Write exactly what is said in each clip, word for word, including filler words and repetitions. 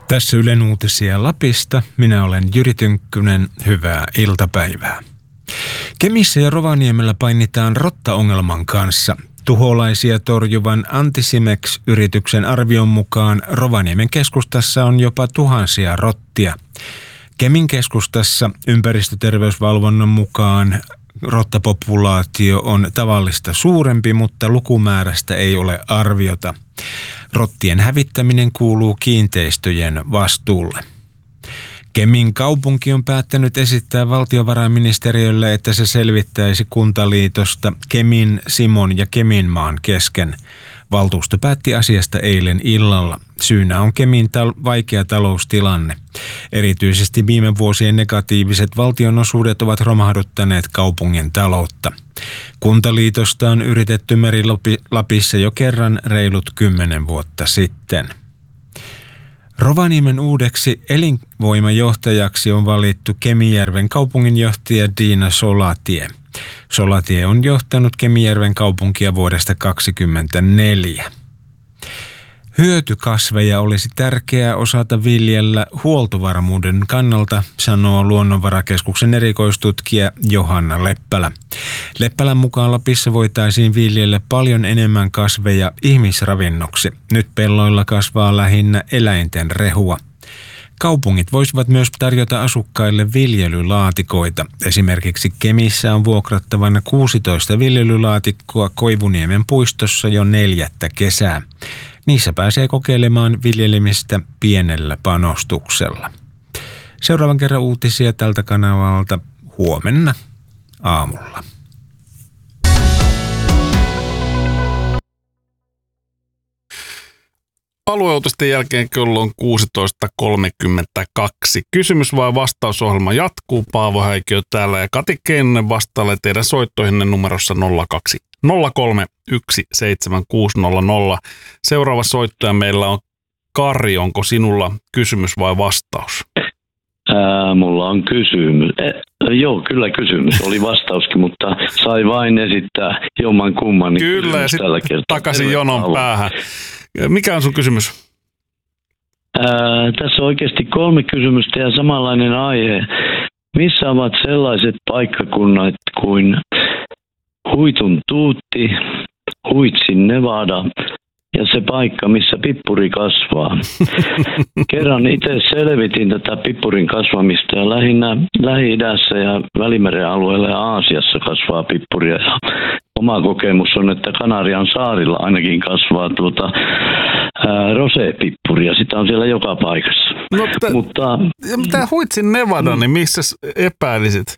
Tässä Ylen uutisia Lapista. Minä olen Jyri Tynkkynen. Hyvää iltapäivää. Kemissä ja Rovaniemellä painitaan rottaongelman kanssa. Tuholaisia torjuvan Anticimex-yrityksen arvion mukaan Rovaniemen keskustassa on jopa tuhansia rottia. Kemin keskustassa ympäristöterveysvalvonnan mukaan rottapopulaatio on tavallista suurempi, mutta lukumäärästä ei ole arviota. Rottien hävittäminen kuuluu kiinteistöjen vastuulle. Kemin kaupunki on päättänyt esittää valtiovarainministeriölle, että se selvittäisi kuntaliitosta Kemin, Simon ja Keminmaan kesken. Valtuusto päätti asiasta eilen illalla. Syynä on Kemin tal- vaikea taloustilanne. Erityisesti viime vuosien negatiiviset valtionosuudet ovat romahduttaneet kaupungin taloutta. Kuntaliitosta on yritetty Meri-Lapissa jo kerran reilut kymmenen vuotta sitten. Rovaniemen uudeksi elinvoimajohtajaksi on valittu Kemijärven kaupunginjohtaja Diina Solatie. Solatie on johtanut Kemijärven kaupunkia vuodesta kaksikymmentäneljä. Hyötykasveja olisi tärkeää osata viljellä huoltovarmuuden kannalta, sanoo Luonnonvarakeskuksen erikoistutkija Johanna Leppälä. Leppälän mukaan Lapissa voitaisiin viljellä paljon enemmän kasveja ihmisravinnoksi. Nyt pelloilla kasvaa lähinnä eläinten rehua. Kaupungit voisivat myös tarjota asukkaille viljelylaatikoita. Esimerkiksi Kemissä on vuokrattavana kuusitoista viljelylaatikkoa Koivuniemen puistossa jo neljättä kesää. Niissä pääsee kokeilemaan viljelemistä pienellä panostuksella. Seuraavan kerran uutisia tältä kanavalta huomenna aamulla. Alueuutisten jälkeen kello on kuusitoista kolmekymmentäkaksi. Kysymys vai vastausohjelma jatkuu. Paavo Häikiö täällä ja Kati Keinonen vastailee teidän soittoihinne numerossa nolla kaksi nolla kolme yksi seitsemän kuusi nolla nolla. Seuraava soittaja meillä on Kari. Onko sinulla kysymys vai vastaus? Ää, mulla on kysymys. E, joo, kyllä kysymys. Oli vastauskin, mutta sai vain esittää jomman kumman. Niin kyllä, ja sitten takaisin jonon päähän. Mikä on sun kysymys? Ää, tässä on oikeasti kolme kysymystä ja samanlainen aihe. Missä ovat sellaiset paikkakunnat kuin Huitun Tuutti, Huitsin Nevada ja se paikka, missä pippuri kasvaa? Kerran itse selvitin tätä pippurin kasvamista ja lähinnä Lähi-idässä ja Välimeren alueella ja Aasiassa kasvaa pippuria. Ja oma kokemus on, että Kanarian saarilla ainakin kasvaa tuota ää, rosepippuria. Sitä on siellä joka paikassa. No, t- Mutta tämä Huitsin Nevada, niin missä epäilisit?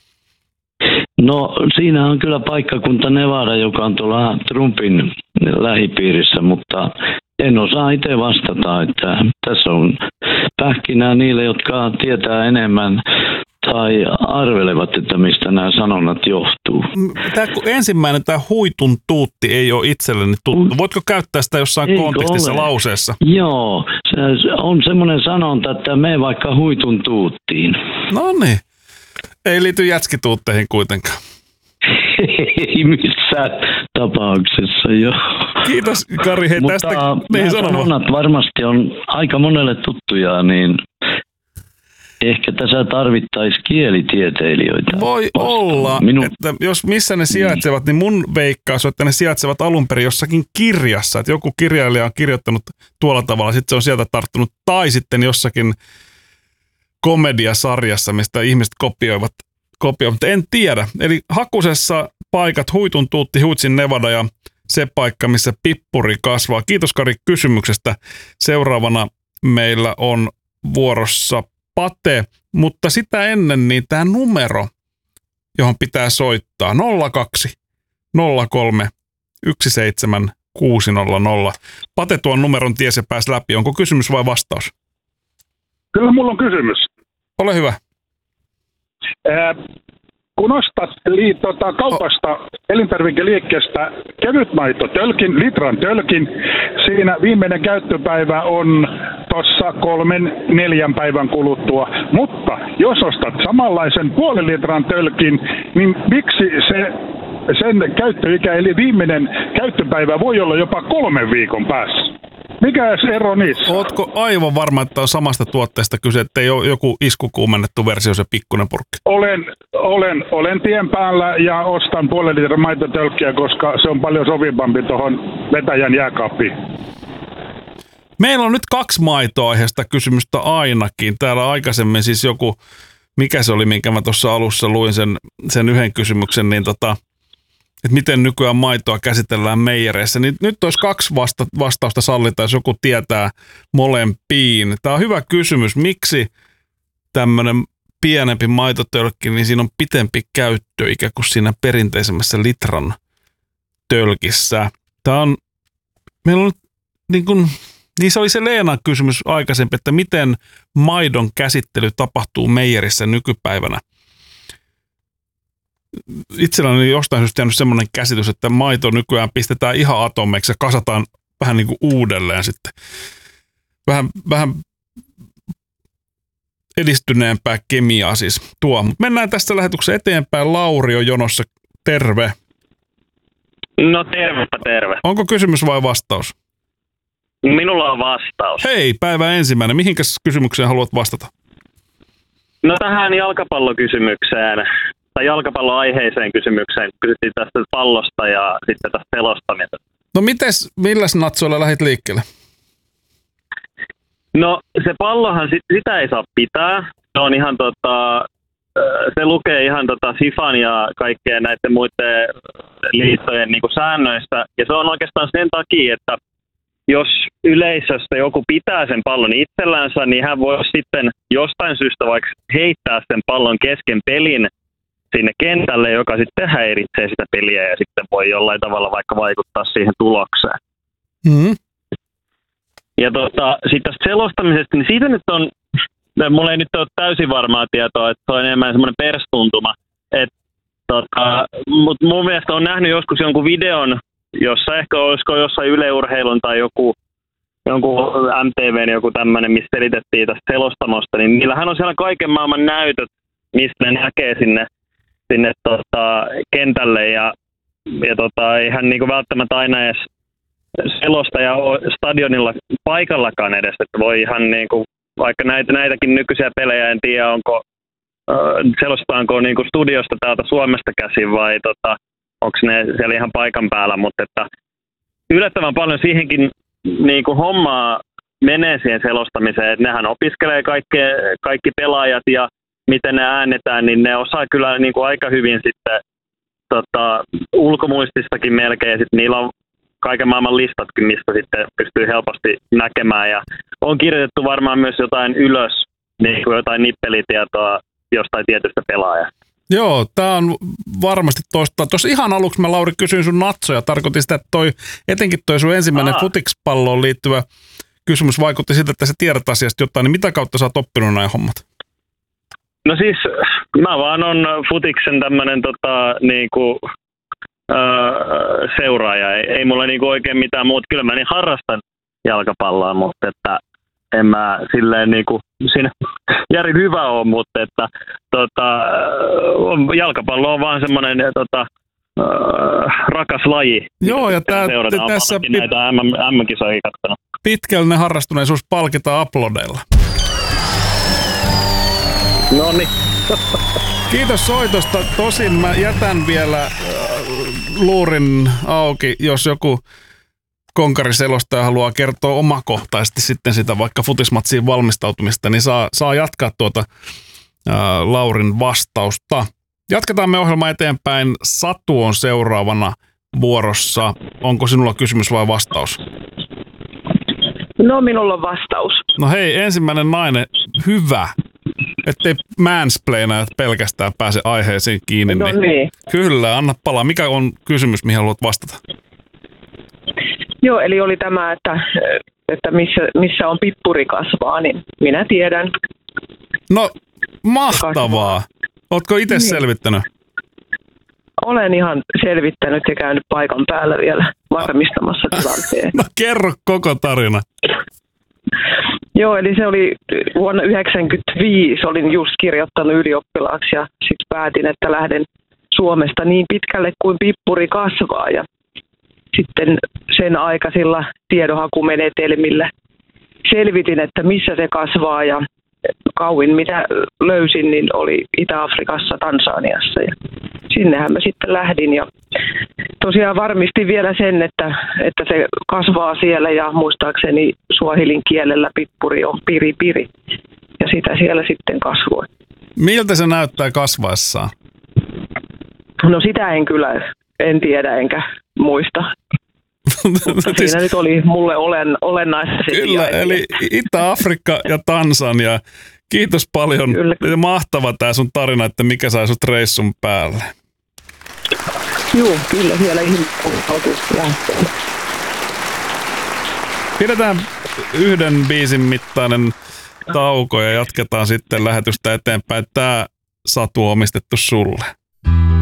No siinä on kyllä paikkakunta Nevada, joka on tuolla Trumpin lähipiirissä, mutta en osaa itse vastata, että tässä on pähkinää niille, jotka tietää enemmän tai arvelevat, että mistä nämä sanonnat johtuu. Tämä ensimmäinen, tämä Huitun Tuutti ei ole itselleni tuttu. Voitko käyttää sitä jossain Eikö kontekstissa ole? Lauseessa? Joo, se on semmoinen sanonta, että mene vaikka Huitun Tuuttiin. No niin. Ei liity jätskituutteihin kuitenkaan. Ei missään tapauksessa, joo. Kiitos Kari, hei tästä. Mutta sanonnat varmasti on aika monelle tuttuja, niin ehkä tässä tarvittaisiin kielitieteilijöitä. Voi vastaan. Olla, Minun... että jos missä ne sijaitsevat, niin mun veikkaus on, että ne sijaitsevat alun perin jossakin kirjassa. Että joku kirjailija on kirjoittanut tuolla tavalla, sitten se on sieltä tarttunut. Tai sitten jossakin komediasarjassa, mistä ihmiset kopioivat, kopioivat, mutta en tiedä. Eli hakusessa paikat Huitun Tuutti, Huitsin Nevada ja se paikka, missä pippuri kasvaa. Kiitos Kari kysymyksestä. Seuraavana meillä on vuorossa Pate, mutta sitä ennen niin tämä numero, johon pitää soittaa nolla kaksi nolla kolme yksi seitsemän kuusi nolla nolla. Pate tuon numeron ties ja pääsi läpi. Onko kysymys vai vastaus? Kyllä mulla on kysymys. Ole hyvä. Ää, kun ostat li, tota, kaupasta oh. elintarvikeliikkeestä kevytmaitotölkin, litran tölkin, siinä viimeinen käyttöpäivä on tuossa kolmen, neljän päivän kuluttua. Mutta jos ostat samanlaisen puolen litran tölkin, niin miksi se, sen käyttöikä, eli viimeinen käyttöpäivä voi olla jopa kolmen viikon päässä? Mikä ero niissä? Ootko aivan varma, että on samasta tuotteesta kyse, että ei ole joku iskukuumennettu versio, se pikkuinen purkki? Olen, olen, olen tien päällä ja ostan puolen litran maitotölkkiä, koska se on paljon sopivampi tuohon vetäjän jääkaappiin. Meillä on nyt kaksi maitoaiheesta kysymystä ainakin. Täällä aikaisemmin siis joku, mikä se oli, minkä mä tuossa alussa luin sen, sen yhden kysymyksen, niin tota, että miten nykyään maitoa käsitellään meijereissä. Niin nyt olisi kaksi vasta, vastausta sallita, jos joku tietää molempiin. Tämä on hyvä kysymys. Miksi tämmöinen pienempi maitotölkki, niin siinä on pitempi käyttöikä kuin siinä perinteisemmässä litran tölkissä? Tämä on, meillä on niin kuin, niin se oli se Leenan kysymys aikaisempi, että miten maidon käsittely tapahtuu meijerissä nykypäivänä. Itselläni on jostain syystä jäänyt semmoinen käsitys, että maito nykyään pistetään ihan atomeiksi ja kasataan vähän niin kuin uudelleen sitten. Vähän, vähän edistyneempää kemiaa siis tuo. Mutta mennään tästä lähetyksen eteenpäin. Lauri on jonossa. Terve. No tervepä terve. Onko kysymys vai vastaus? Minulla on vastaus. Hei, päivä ensimmäinen. Mihinkäs kysymykseen haluat vastata? No tähän jalkapallokysymykseen, tai jalkapalloaiheiseen kysymykseen. Kysyttiin tästä pallosta ja sitten tästä selostamisesta. No mites, milläs natsoilla lähdit liikkeelle? No se pallohan, sitä ei saa pitää. Se on ihan tota, se lukee ihan tota FIFAn ja kaikkien näiden muiden liittojen niin kuin säännöistä. Ja se on oikeastaan sen takia, että jos yleisöstä joku pitää sen pallon itsellänsä, niin hän voi sitten jostain syystä vaikka heittää sen pallon kesken pelin sinne kentälle, joka sitten häiritsee sitä peliä ja sitten voi jollain tavalla vaikka vaikuttaa siihen tulokseen. Mm-hmm. Ja tota, sitten tästä selostamisesta, niin siitä nyt on, mulla ei nyt ole täysin varmaa tietoa, että se on enemmän semmoinen perstuntuma. Tota, mutta mun mielestä on nähnyt joskus jonkun videon, jossa ehkä olisiko jossain Yle Urheilun tai joku, jonkun M T V:n joku tämmöinen, missä selitettiin tästä selostamosta, niin niillähän on siellä kaiken maailman näytöt, mistä ne näkee sinne, sinne tota, kentälle ja, ja tota, eihän niinku välttämättä aina edes selostaja ole stadionilla paikallakaan edes, että voi ihan niinku, vaikka näitä, näitäkin nykyisiä pelejä, en tiedä onko, äh, selostetaanko niinku studiosta täältä Suomesta käsin vai tota, onko ne siellä ihan paikan päällä, mutta että yllättävän paljon siihenkin niinku hommaa menee siihen selostamiseen, että nehän opiskelee kaikki, kaikki pelaajat ja miten ne äänetään, niin ne osaa kyllä niinku aika hyvin sitten tota, ulkomuististakin melkein, ja sitten niillä on kaiken maailman listatkin, mistä sitten pystyy helposti näkemään, ja on kirjoitettu varmaan myös jotain ylös, niin kuin jotain nippelitietoa jostain tietystä pelaajasta. Joo, tämä on varmasti toista. Tuossa ihan aluksi mä, Lauri, kysyin sun natsoja. Tarkoitin sitä, että toi, etenkin toi sun ensimmäinen Aha. futikspalloon liittyvä kysymys vaikutti siltä, että sä tiedät asiasta jotain, niin mitä kautta sä oot oppinut näin hommat? No siis mä vaan on futiksen tämmönen tota niinku öö, seuraaja. Ei, ei mulla niinku oikein mitään muuta. Kyllä mä niin harrastan jalkapalloa, mutta että en mä silleen niinku siinä järin hyvä on, mutta että tota, jalkapallo on vaan semmoinen tota, äh, rakas laji. Joo, ja tää, seurataan. tässä pit- näitä M M-kisoja katsonut. Pitkällinen harrastuneisuus palkitaan aplodeilla. No niin. Kiitos soitosta. Tosin mä jätän vielä äh, luurin auki, jos joku konkariselostaja haluaa kertoa omakohtaisesti sitten sitä vaikka futismatsiin valmistautumista, niin saa, saa jatkaa tuota ää, Laurin vastausta. Jatketaan me ohjelma eteenpäin. Satu on seuraavana vuorossa. Onko sinulla kysymys vai vastaus? No, minulla on vastaus. No hei, ensimmäinen nainen, hyvä. Ettei mansplainaa pelkästään pääse aiheeseen kiinni. No niin. Kyllä, anna palaa. Mikä on kysymys, mihin haluat vastata? Joo, eli oli tämä, että, että missä, missä on pippuri kasvaa, niin minä tiedän. No, mahtavaa. Ootko itse niin selvittänyt? Olen ihan selvittänyt ja käynyt paikan päällä vielä varmistamassa tilanteen. No kerro koko tarina. Joo, eli se oli vuonna yhdeksänkymmentäviisi, olin just kirjoittanut ylioppilaaksi ja sitten päätin, että lähden Suomesta niin pitkälle kuin pippuri kasvaa. Ja sitten sen aikaisilla tiedonhakumenetelmillä selvitin, että missä se kasvaa ja kauin mitä löysin, niin oli Itä-Afrikassa, Tansaniassa ja sinnehän mä sitten lähdin ja tosiaan varmistin vielä sen, että, että se kasvaa siellä ja muistaakseni suahilin kielellä pippuri on piri piri ja sitä siellä sitten kasvoi. Miltä se näyttää kasvaessaan? No sitä en kyllä, en tiedä enkä muista. Mutta siinä nyt oli mulle olen, olennaista se Kyllä, sijainti. eli Itä-Afrikka ja Tansania. Kiitos paljon. Kyllä. Mahtava tämä sun tarina, että mikä sai sut reissun päälle. Joo, kyllä siellä ihmiset lähtee. Pidetään yhden biisin mittainen tauko ja jatketaan sitten lähetystä eteenpäin. Tämä Satu on omistettu sulle.